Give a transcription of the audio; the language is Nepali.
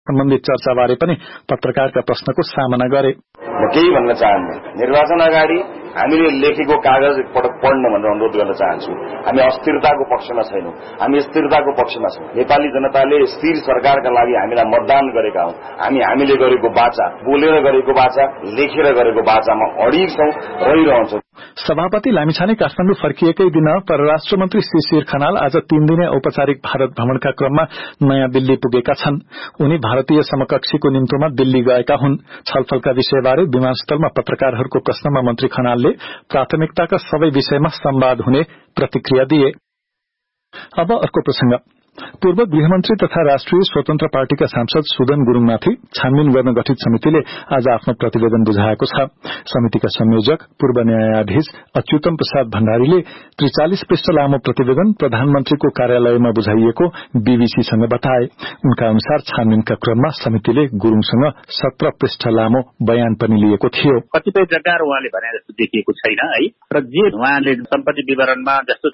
सम्बन्धित चर्चाबारे पनि पत्रकारका प्रश्नको सामना गरे। म केही भन्न चाहन्छु। निर्वाचन अगाडि हामीले लेखेको कागज एकपटक पढ्न भनेर अनुरोध गर्न चाहन्छु। हामी अस्थिरताको पक्षमा छैनौं, हामी स्थिरताको पक्षमा छौं। नेपाली जनताले स्थिर सरकारका लागि हामीलाई मतदान गरेका हौं। हामीले गरेको वाचा, बोलेर गरेको वाचा, लेखेर गरेको वाचामा अडिग छौं, रहिरहन्छौं। सभापति लामिछाने काठमाडौँ फर्किएकै दिन परराष्ट्र मन्त्री शिशिर खनाल आज 3 दिने औपचारिक भारत भ्रमणका क्रममा नयाँ दिल्ली पुगेका छन्। उनी भारतीय समकक्षीको निम्तोमा दिल्ली गएका हुन्। छलफलका विषयबारे विमानस्थलमा पत्रकारहरूको प्रश्नमा मन्त्री खनालले प्राथमिकताका सबै विषयमा संवाद हुने प्रतिक्रिया दिए। अब अर्को प्रसंग। पूर्व गृहमन्त्री तथा राष्ट्रिय स्वतन्त्र पार्टीका सांसद सुदन गुरूङमाथि छानबिन गर्न गठित समितिले आज आफ्नो प्रतिवेदन बुझाएको छ। समितिका संयोजक पूर्व न्यायाधीश अच्युतम प्रसाद भण्डारीले 43 पृष्ठ लामो प्रतिवेदन प्रधानमन्त्रीको कार्यालयमा बुझाइएको बीबीसीसँग बताए। उनका अनुसार छानबिनका क्रममा समितिले गुरूङसँग 17 पृष्ठ लामो बयान पनि लिएको थियो। कतिपय जग्गा उहाँले भने जस्तो देखिएको छैन है, र जे उहाँले सम्पत्ति विवरणमा जस्तो